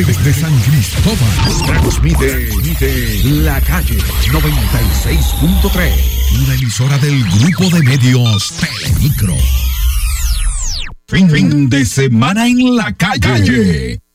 Desde San Cristóbal transmite La Calle 96.3, una emisora del grupo de medios Telemicro. Fin de semana en la calle.